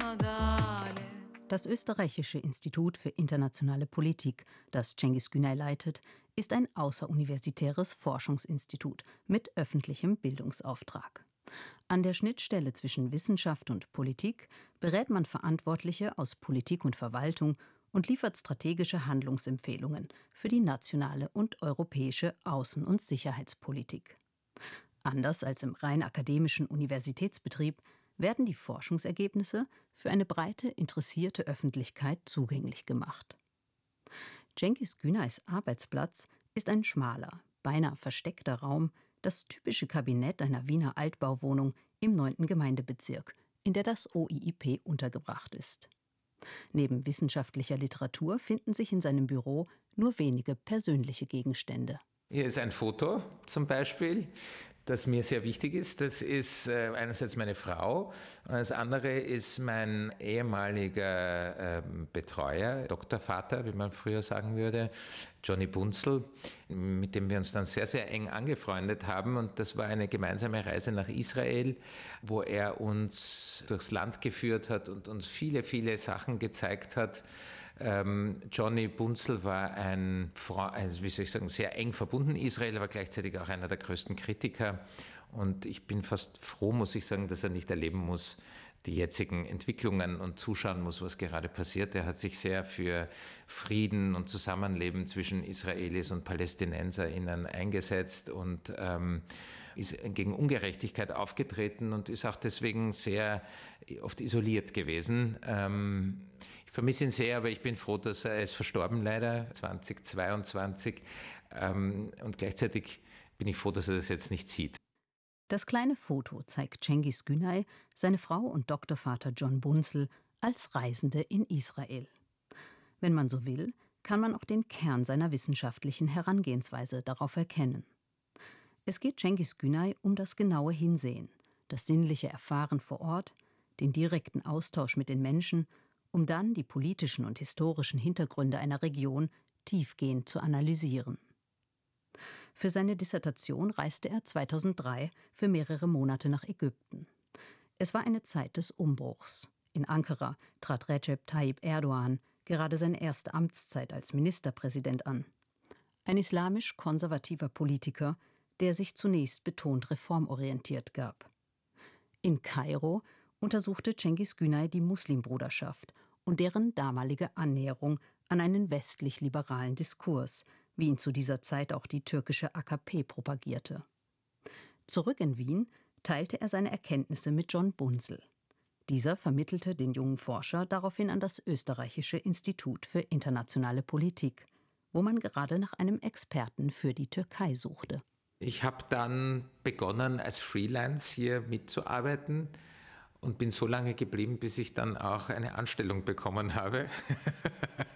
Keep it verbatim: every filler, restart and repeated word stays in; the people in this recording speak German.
Das österreichische Institut für internationale Politik, das Cengiz Günay leitet, ist ein außeruniversitäres Forschungsinstitut mit öffentlichem Bildungsauftrag. An der Schnittstelle zwischen Wissenschaft und Politik berät man Verantwortliche aus Politik und Verwaltung und liefert strategische Handlungsempfehlungen für die nationale und europäische Außen- und Sicherheitspolitik. Anders als im rein akademischen Universitätsbetrieb werden die Forschungsergebnisse für eine breite, interessierte Öffentlichkeit zugänglich gemacht. Cengiz Günays Arbeitsplatz ist ein schmaler, beinahe versteckter Raum, das typische Kabinett einer Wiener Altbauwohnung im neunten Gemeindebezirk, in der das O I I P untergebracht ist. Neben wissenschaftlicher Literatur finden sich in seinem Büro nur wenige persönliche Gegenstände. Hier ist ein Foto zum Beispiel, das mir sehr wichtig ist. Das ist äh, einerseits meine Frau und das andere ist mein ehemaliger äh, Betreuer, Doktorvater, wie man früher sagen würde, Johnny Bunzel, mit dem wir uns dann sehr, sehr eng angefreundet haben. Und das war eine gemeinsame Reise nach Israel, wo er uns durchs Land geführt hat und uns viele, viele Sachen gezeigt hat. Ähm, Johnny Bunzel war ein, also wie soll ich sagen, sehr eng verbunden Israel, aber gleichzeitig auch einer der größten Kritiker. Und ich bin fast froh, muss ich sagen, dass er nicht erleben muss, die jetzigen Entwicklungen und zuschauen muss, was gerade passiert. Er hat sich sehr für Frieden und Zusammenleben zwischen Israelis und PalästinenserInnen eingesetzt und ähm, ist gegen Ungerechtigkeit aufgetreten und ist auch deswegen sehr oft isoliert gewesen. Ähm, ich vermisse ihn sehr, aber ich bin froh, dass er ist verstorben leider, zweitausendzweiundzwanzig. Ähm, und gleichzeitig bin ich froh, dass er das jetzt nicht sieht. Das kleine Foto zeigt Cengiz Günay, seine Frau und Doktorvater John Bunzel als Reisende in Israel. Wenn man so will, kann man auch den Kern seiner wissenschaftlichen Herangehensweise darauf erkennen. Es geht Cengiz Günay um das genaue Hinsehen, das sinnliche Erfahren vor Ort, den direkten Austausch mit den Menschen, um dann die politischen und historischen Hintergründe einer Region tiefgehend zu analysieren. Für seine Dissertation reiste er zweitausenddrei für mehrere Monate nach Ägypten. Es war eine Zeit des Umbruchs. In Ankara trat Recep Tayyip Erdogan gerade seine erste Amtszeit als Ministerpräsident an. Ein islamisch-konservativer Politiker, der sich zunächst betont reformorientiert gab. In Kairo untersuchte Cengiz Günay die Muslimbruderschaft und deren damalige Annäherung an einen westlich-liberalen Diskurs, wie ihn zu dieser Zeit auch die türkische A K P propagierte. Zurück in Wien teilte er seine Erkenntnisse mit John Bunzel. Dieser vermittelte den jungen Forscher daraufhin an das österreichische Institut für internationale Politik, wo man gerade nach einem Experten für die Türkei suchte. Ich habe dann begonnen, als Freelance hier mitzuarbeiten und bin so lange geblieben, bis ich dann auch eine Anstellung bekommen habe.